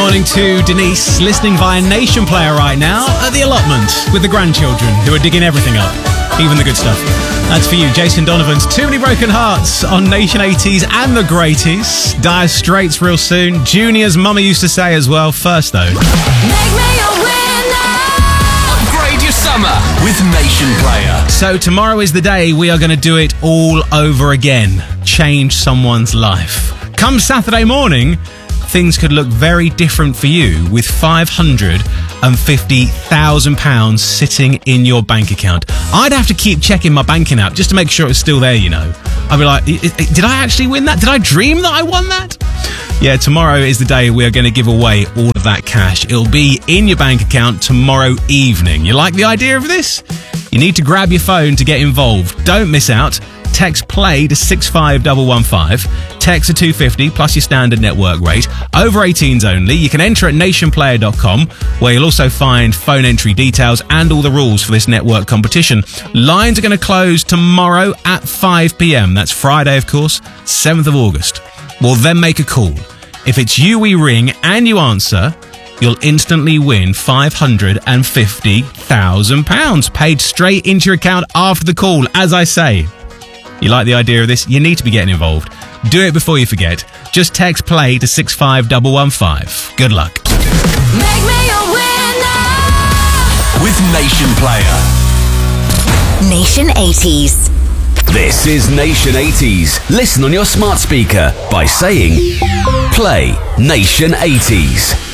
morning to Denise, listening via Nation Player right now at the allotment with the grandchildren who are digging everything up, even the good stuff. That's for you, Jason Donovan's Too Many Broken Hearts on Nation 80s and the Greaties. Dire Straits real soon. Junior's mama used to say as well. First though, Make me a winner. Upgrade your summer with Nation Player. So tomorrow is the day we are going to do it all over again. Change someone's life. Come Saturday morning, things could look very different for you with £550,000 sitting in your bank account. I'd have to keep checking my banking app just to make sure it's still there, you know. I'd be like, did I actually win that? Did I dream that I won that? Yeah, tomorrow is the day we are going to give away all of that cash. It'll be in your bank account tomorrow evening. You like the idea of this? You need to grab your phone to get involved. Don't miss out. Text PLAY to 65115. Text to 250 plus your standard network rate. Over 18s only. You can enter at nationplayer.com, where you'll also find phone entry details and all the rules for this network competition. Lines are going to close tomorrow at 5 p.m. That's Friday, of course, 7th of August. We'll then make a call. If it's you we ring and you answer, you'll instantly win £550,000 paid straight into your account after the call. As I say, you like the idea of this? You need to be getting involved. Do it before you forget. Just text PLAY to 65115. Good luck. Make me a winner. With Nation Player. Nation 80s. This is Nation 80s. Listen on your smart speaker by saying Play Nation 80s.